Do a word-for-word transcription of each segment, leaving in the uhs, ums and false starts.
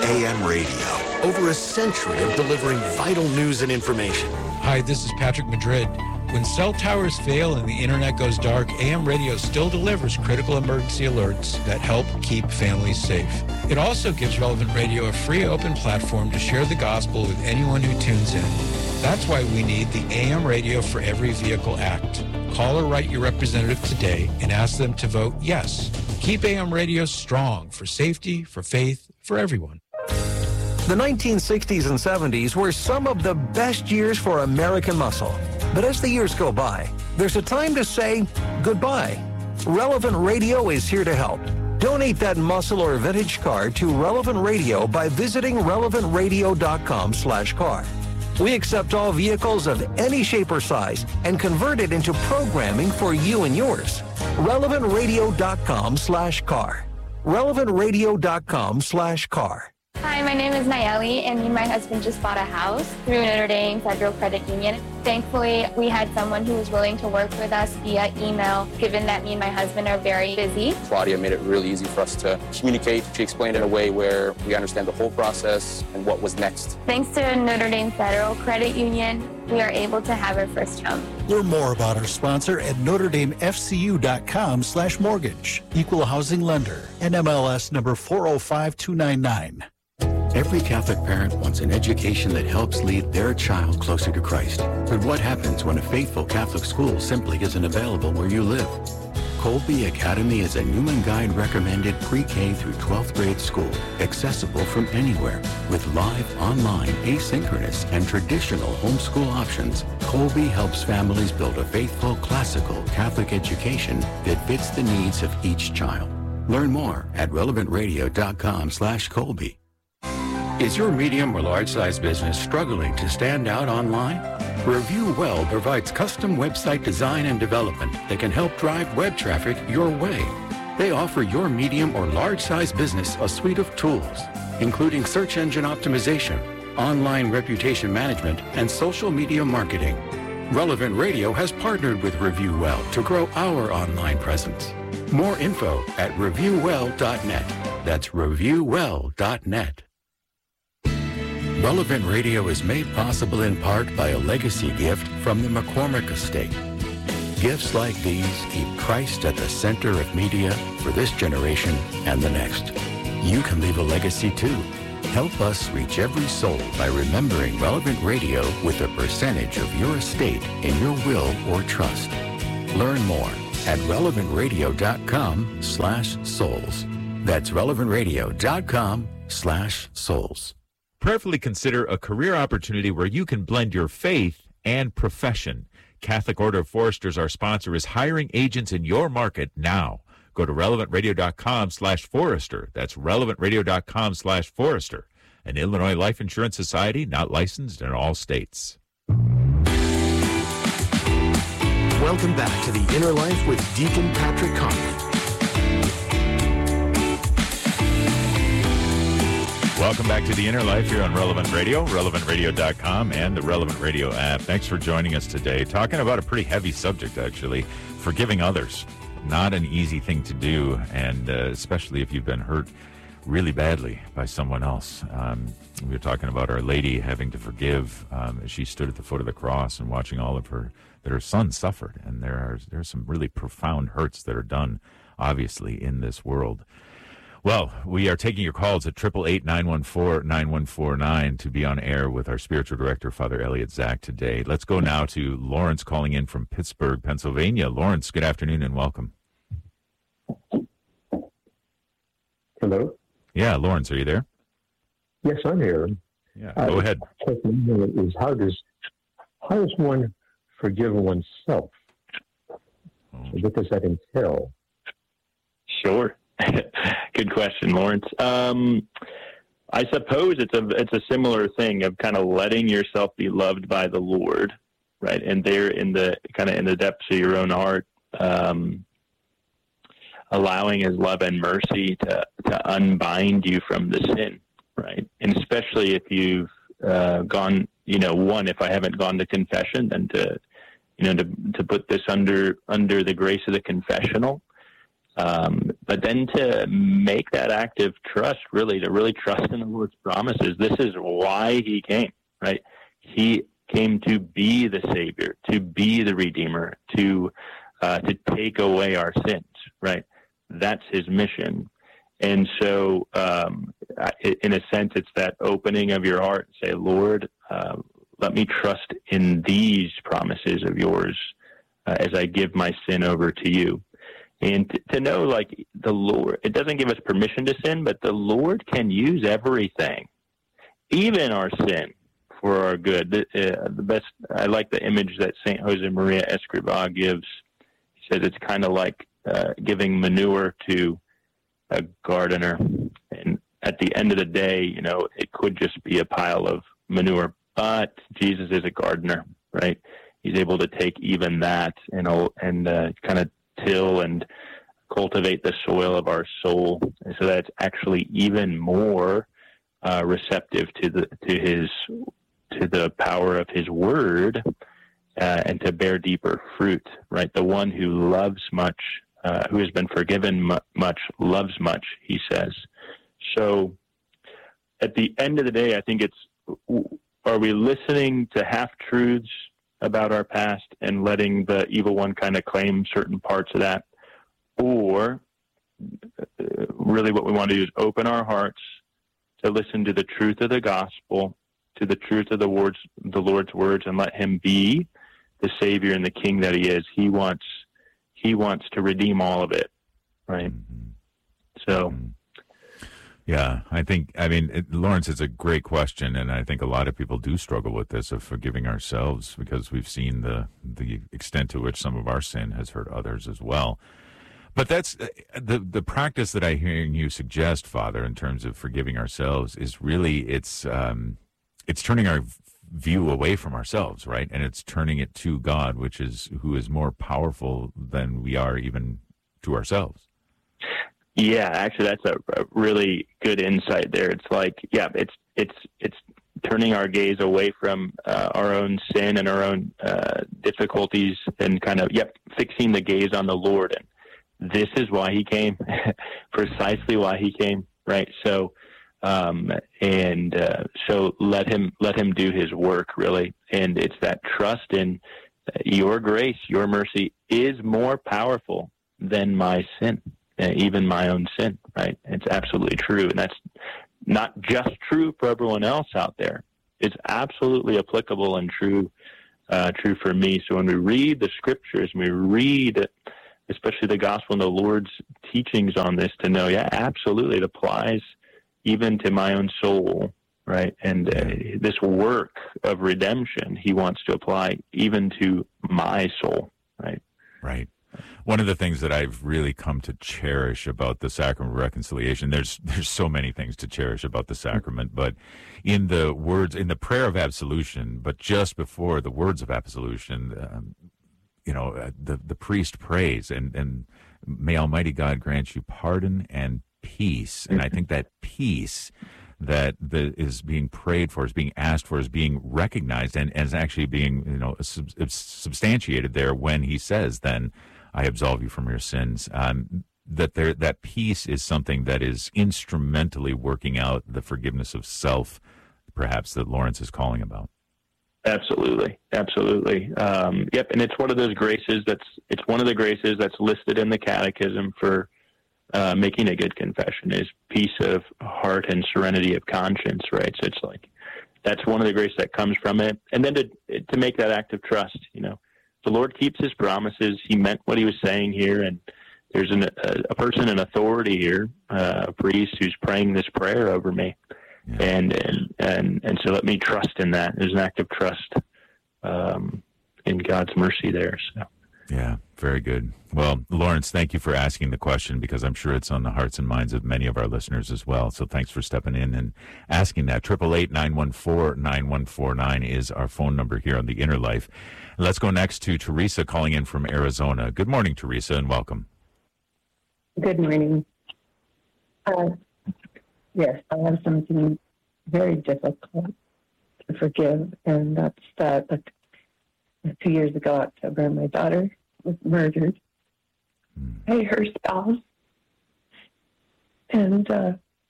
A M radio. Over a century of delivering vital news and information. Hi, this is Patrick Madrid. When cell towers fail and the internet goes dark, A M radio still delivers critical emergency alerts that help keep families safe. It also gives Relevant Radio a free open platform to share the gospel with anyone who tunes in. That's why we need the A M Radio for Every Vehicle Act. Call or write your representative today and ask them to vote yes. Keep A M radio strong for safety, for faith, for everyone. The nineteen sixties and seventies were some of the best years for American muscle. But as the years go by, there's a time to say goodbye. Relevant Radio is here to help. Donate that muscle or vintage car to Relevant Radio by visiting relevant radio dot com slash car. We accept all vehicles of any shape or size and convert it into programming for you and yours. relevant radio dot com slash car. relevant radio dot com slash car. Hi, my name is Nayeli, and me and my husband just bought a house through Notre Dame Federal Credit Union. Thankfully, we had someone who was willing to work with us via email, given that me and my husband are very busy. Claudia made it really easy for us to communicate. She explained it in a way where we understand the whole process and what was next. Thanks to Notre Dame Federal Credit Union, we are able to have our first home. Learn more about our sponsor at notre dame f c u dot com slash mortgage. Equal housing lender. N M L S number four oh five two nine nine. Every Catholic parent wants an education that helps lead their child closer to Christ. But what happens when a faithful Catholic school simply isn't available where you live? Colby Academy is a Newman Guide recommended pre-K through twelfth grade school, accessible from anywhere. With live, online, asynchronous, and traditional homeschool options, Colby helps families build a faithful, classical Catholic education that fits the needs of each child. Learn more at relevant radio dot com slash Colby. Is your medium or large-size business struggling to stand out online? Review Well provides custom website design and development that can help drive web traffic your way. They offer your medium or large-size business a suite of tools, including search engine optimization, online reputation management, and social media marketing. Relevant Radio has partnered with Review Well to grow our online presence. More info at review well dot net. That's review well dot net. Relevant Radio is made possible in part by a legacy gift from the McCormick Estate. Gifts like these keep Christ at the center of media for this generation and the next. You can leave a legacy too. Help us reach every soul by remembering Relevant Radio with a percentage of your estate in your will or trust. Learn more at relevant radio dot com slash souls. That's relevant radio dot com slash souls. Prayerfully consider a career opportunity where you can blend your faith and profession. Catholic Order of Foresters, our sponsor, is hiring agents in your market now. Go to relevant radio dot com slash forester. That's relevant radio dot com slash forester. An Illinois Life Insurance Society, not licensed in all states. Welcome back to The Inner Life with Deacon Patrick Conley. Welcome back to The Inner Life here on Relevant Radio, relevant radio dot com, and the Relevant Radio app. Thanks for joining us today. Talking about a pretty heavy subject, actually, forgiving others. Not an easy thing to do, and uh, especially if you've been hurt really badly by someone else. Um, we were talking about Our Lady having to forgive um, as she stood at the foot of the cross and watching all of her, that her son suffered. And there are, there are some really profound hurts that are done, obviously, in this world. Well, we are taking your calls at eight eight eight, nine one four, nine one four nine to be on air with our spiritual director, Father Elliot Zach, today. Let's go now to Lawrence calling in from Pittsburgh, Pennsylvania. Lawrence, good afternoon and welcome. Hello? Yeah, Lawrence, are you there? Yes, I'm here. Yeah, go uh, ahead. Is how does, how does one forgive oneself? Oh. What does that entail? Sure. Good question, Lawrence. Um, I suppose it's a it's a similar thing of kind of letting yourself be loved by the Lord, right? And there in the kind of in the depths of your own heart, um, allowing His love and mercy to to unbind you from the sin, right? And especially if you've uh, gone, you know, one, if I haven't gone to confession, then to, you know, to to put this under under the grace of the confessional. Um, but then to make that active trust, really, to really trust in the Lord's promises, this is why he came, right? He came to be the Savior, to be the Redeemer, to uh, to take away our sins, right? That's his mission. And so, um, in a sense, it's that opening of your heart and say, Lord, uh, let me trust in these promises of yours uh, as I give my sin over to you. And to, to know, like, the Lord, it doesn't give us permission to sin, but the Lord can use everything, even our sin, for our good. The, uh, the best, I like the image that Saint Jose Maria Escrivá gives. He says it's kind of like uh, giving manure to a gardener, and at the end of the day, you know, it could just be a pile of manure, but Jesus is a gardener, right? He's able to take even that and and uh, kind of till and cultivate the soil of our soul, and so that's actually even more uh, receptive to the to his to the power of his word, uh, and to bear deeper fruit, right? The one who loves much, uh, who has been forgiven much, loves much, he says. So at the end of the day, I think it's, are we listening to half-truths about our past and letting the evil one kind of claim certain parts of that? Or really what we want to do is open our hearts to listen to the truth of the gospel, to the truth of the words, the Lord's words, and let him be the Savior and the King that he is. He wants, he wants to redeem all of it, right? Mm-hmm. So... Mm-hmm. Yeah, I think, I mean, it, Lawrence, it's a great question, and I think a lot of people do struggle with this of forgiving ourselves because we've seen the the extent to which some of our sin has hurt others as well. But that's the the practice that I hear you suggest, Father, in terms of forgiving ourselves is really, it's um, it's turning our view away from ourselves, right? And it's turning it to God, which is who is more powerful than we are even to ourselves. Yeah, actually, that's a, a really good insight there. It's like, yeah, it's it's it's turning our gaze away from uh, our own sin and our own uh, difficulties, and kind of, yep, fixing the gaze on the Lord. And this is why he came, precisely why he came, right? So, um, and uh, so let him let him do his work, really. And it's that trust in your grace, your mercy is more powerful than my sin. Uh, even my own sin, right? It's absolutely true. And that's not just true for everyone else out there. It's absolutely applicable and true, uh, true for me. So when we read the scriptures, and we read, especially the gospel and the Lord's teachings on this, to know, yeah, absolutely, it applies even to my own soul, right? And uh, this work of redemption, he wants to apply even to my soul, right? Right. One of the things that I've really come to cherish about the sacrament of reconciliation, there's there's so many things to cherish about the sacrament, but in the words, in the prayer of absolution, but just before the words of absolution, um, you know, uh, the, the priest prays, and, and may Almighty God grant you pardon and peace. And I think that peace that the, is being prayed for, is being asked for, is being recognized, and, and is actually being, you know, sub, substantiated there when he says, then, I absolve you from your sins. Um, that there, that peace is something that is instrumentally working out the forgiveness of self, perhaps, that Lawrence is calling about. Absolutely, absolutely. Um, yep, and it's one of those graces that's it's one of the graces that's listed in the Catechism for uh, making a good confession is peace of heart and serenity of conscience. Right, so it's like that's one of the graces that comes from it, and then to to make that act of trust, you know. The Lord keeps his promises. He meant what he was saying here, and there's an, a, a person in authority here, uh, a priest who's praying this prayer over me, yeah. and, and and and so let me trust in that. There's an act of trust um, in God's mercy there. So. Yeah, very good. Well, Lawrence, thank you for asking the question, because I'm sure it's on the hearts and minds of many of our listeners as well. So thanks for stepping in and asking that. eight eight eight, nine one four, nine one four nine is our phone number here on The Inner Life. Let's go next to Teresa calling in from Arizona. Good morning, Teresa, and welcome. Good morning. Uh, yes, I have something very difficult to forgive, and that's that uh, two years ago, October, my daughter was murdered by her spouse. And uh,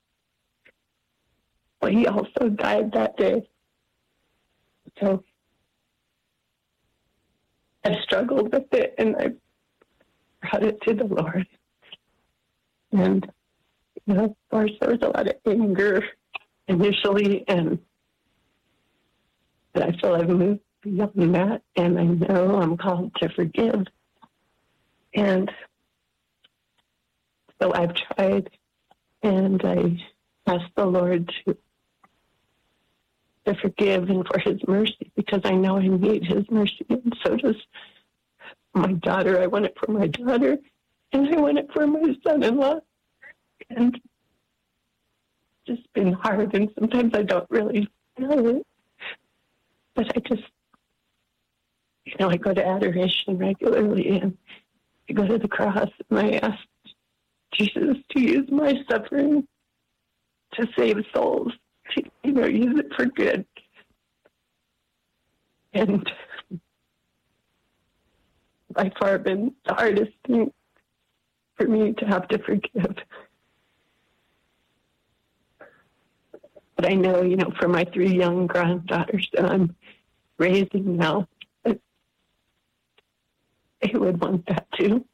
well, he also died that day. So I've struggled with it, and I brought it to the Lord. And, you know, of course, there was a lot of anger initially, and but I feel I've moved beyond that, and I know I'm called to forgive. And so I've tried, and I ask the Lord to to forgive and for his mercy, because I know I need his mercy, and so does my daughter. I want it for my daughter, and I want it for my son-in-law. And it's just been hard, and sometimes I don't really feel it. But I just, you know, I go to adoration regularly, and I go to the cross, and I ask Jesus to use my suffering to save souls, to, you know, use it for good. And by far been the hardest thing for me to have to forgive. But I know, you know, for my three young granddaughters that I'm raising now, that they would want that too.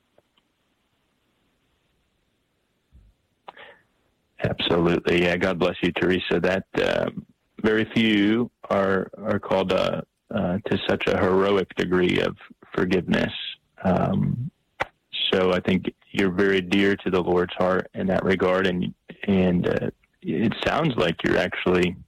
Absolutely. Yeah, God bless you, Teresa. That um, very few are are called uh, uh, to such a heroic degree of forgiveness. Um, so I think you're very dear to the Lord's heart in that regard, and and uh, it sounds like you're actually,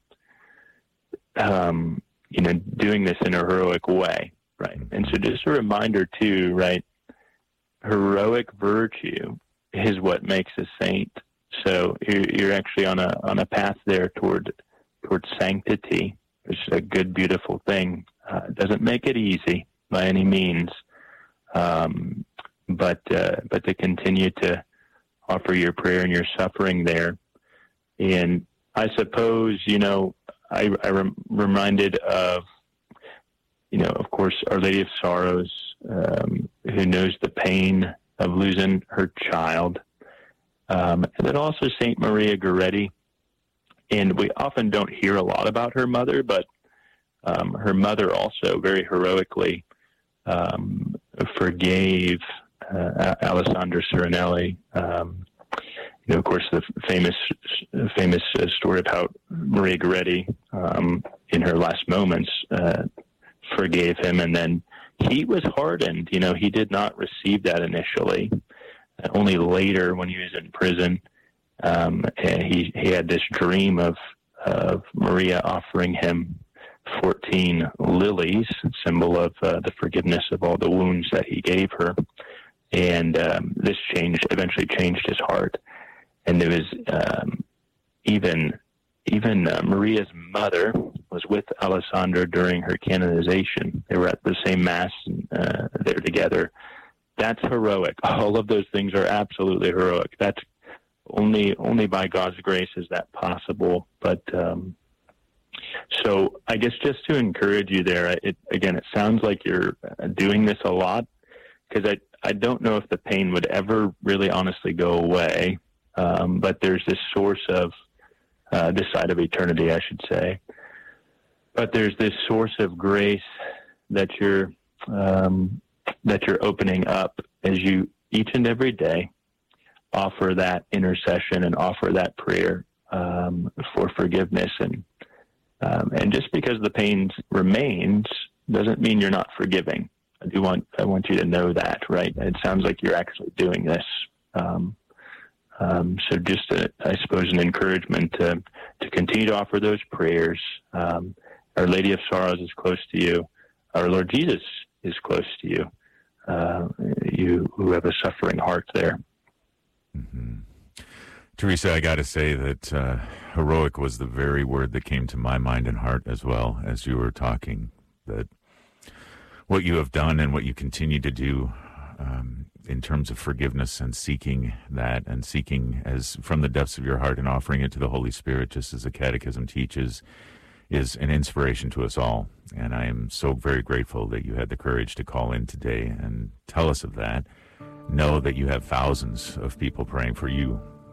um, you know, doing this in a heroic way, right? And so just a reminder too, right? Heroic virtue is what makes a saint. So you're actually on a on a path there toward toward sanctity, which is a good, beautiful thing. Uh, it doesn't make it easy by any means, um, but uh, but to continue to offer your prayer and your suffering there. And I suppose, you know, I, I rem- reminded of, you know, of course, Our Lady of Sorrows, um, who knows the pain of losing her child. Um, and then also Saint Maria Goretti. And we often don't hear a lot about her mother, but um, her mother also very heroically um, forgave uh, Alessandra Serenelli. Um, you know, of course, the famous famous story about Maria Goretti um, in her last moments uh, forgave him, and then he was hardened. You know, he did not receive that initially. Only later, when he was in prison, um, he he had this dream of of Maria offering him fourteen lilies, symbol of uh, the forgiveness of all the wounds that he gave her, and um, this changed eventually changed his heart. And there was um, even even uh, Maria's mother was with Alessandra during her canonization. They were at the same mass uh, there together. That's heroic. All of those things are absolutely heroic. That's only only by God's grace is that possible. But um, so I guess just to encourage you there, it, again, it sounds like you're doing this a lot, because I, I don't know if the pain would ever really honestly go away. Um, but there's this source of, uh, this side of eternity, I should say. But there's this source of grace that you're, um, that you're opening up as you each and every day offer that intercession and offer that prayer um, for forgiveness. And um, and just because the pain remains doesn't mean you're not forgiving. I do want I want you to know that, right? It sounds like you're actually doing this. Um, um, so just, a, I suppose, an encouragement to to continue to offer those prayers. Um, Our Lady of Sorrows is close to you. Our Lord Jesus is close to you. Uh, you who have a suffering heart there. Mm-hmm. Teresa, I got to say that uh, heroic was the very word that came to my mind and heart as well as you were talking. That what you have done and what you continue to do um, in terms of forgiveness and seeking that, and seeking as from the depths of your heart and offering it to the Holy Spirit, just as the Catechism teaches, is an inspiration to us all. And I am so very grateful that you had the courage to call in today and tell us of that. Know that you have thousands of people praying for you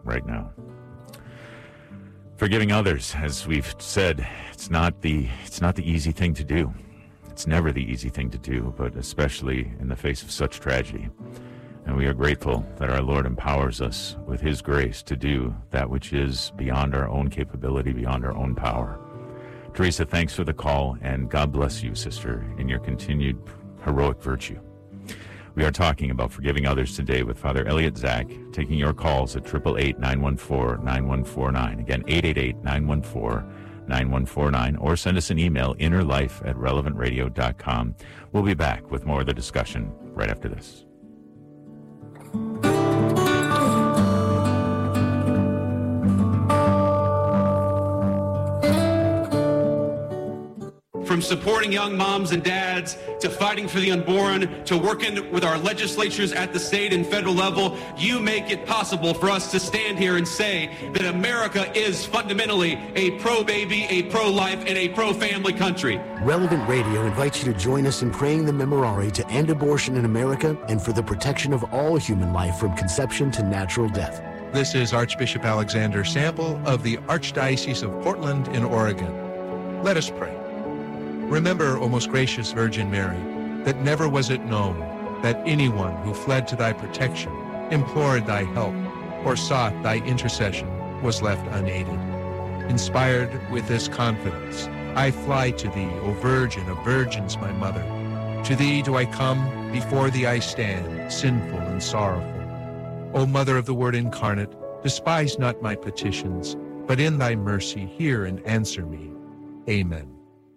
right now. Forgiving others, as we've said, it's not the it's not the easy thing to do. It's never the easy thing to do, but especially in the face of such tragedy. And we are grateful that our Lord empowers us with his grace to do that which is beyond our own capability, beyond our own power. Teresa, thanks for the call, and God bless you, sister, in your continued heroic virtue. We are talking about forgiving others today with Father Elliot Zach, taking your calls at eight eight eight, nine one four, nine one four nine. Again, eight eight eight, nine one four, nine one four nine, or send us an email, innerlife at relevant radio dot com. We'll be back with more of the discussion right after this. From supporting young moms and dads, to fighting for the unborn, to working with our legislatures at the state and federal level, you make it possible for us to stand here and say that America is fundamentally a pro-baby, a pro-life, and a pro-family country. Relevant Radio invites you to join us in praying the Memorare to end abortion in America and for the protection of all human life from conception to natural death. This is Archbishop Alexander Sample of the Archdiocese of Portland in Oregon. Let us pray. Remember, O most gracious Virgin Mary, that never was it known that anyone who fled to thy protection, implored thy help, or sought thy intercession was left unaided. Inspired with this confidence, I fly to thee, O Virgin of Virgins, my mother. To thee do I come, before thee I stand, sinful and sorrowful. O Mother of the Word incarnate, despise not my petitions, but in thy mercy hear and answer me. Amen.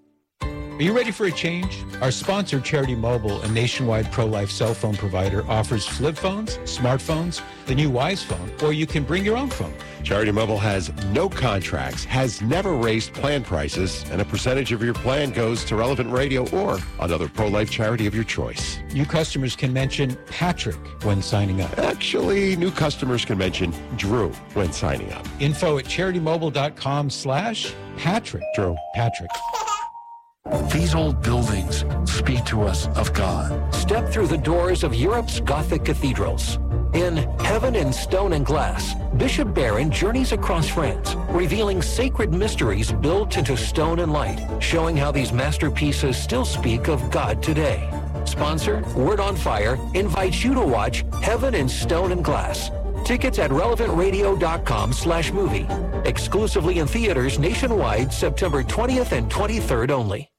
Are you ready for a change? Our sponsor, Charity Mobile, a nationwide pro-life cell phone provider, offers flip phones, smartphones, the new Wise Phone, or you can bring your own phone. Charity Mobile has no contracts, has never raised plan prices, and a percentage of your plan goes to Relevant Radio or another pro-life charity of your choice. New customers can mention Patrick when signing up. Actually, new customers can mention Drew when signing up. Info at charitymobile.com slash Patrick. Drew. Patrick. These old buildings speak to us of God. Step through the doors of Europe's Gothic cathedrals. In Heaven in Stone and Glass, Bishop Barron journeys across France, revealing sacred mysteries built into stone and light, showing how these masterpieces still speak of God today. Sponsor, Word on Fire, invites you to watch Heaven in Stone and Glass. Tickets at relevant radio dot com slash movie. Exclusively in theaters nationwide, September twentieth and twenty-third only.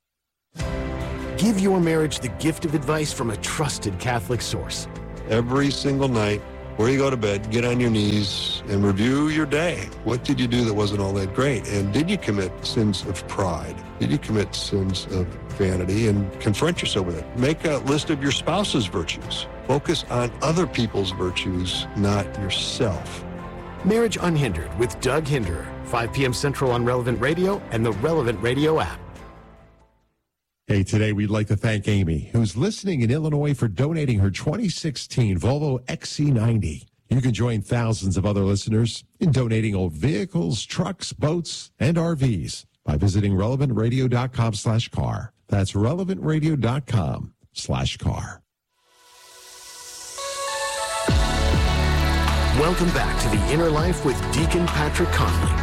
Give your marriage the gift of advice from a trusted Catholic source. Every single night, before you go to bed, get on your knees and review your day. What did you do that wasn't all that great? And did you commit sins of pride? Did you commit sins of vanity? And confront yourself with it. Make a list of your spouse's virtues. Focus on other people's virtues, not yourself. Marriage Unhindered with Doug Hinderer, five p.m. Central on Relevant Radio and the Relevant Radio app. Hey, today we'd like to thank Amy, who's listening in Illinois, for donating her twenty sixteen Volvo X C ninety. You can join thousands of other listeners in donating old vehicles, trucks, boats, and R Vs by visiting relevant radio dot com slash car. That's relevant radio dot com slash car. Welcome back to The Inner Life with Deacon Patrick Conley.